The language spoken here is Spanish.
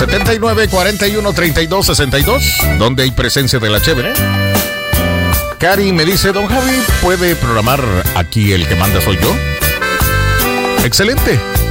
79 41 32 62, donde hay presencia de la chévere. Cari me dice, don Javi, ¿puede programar aquí el que manda soy yo? Excelente.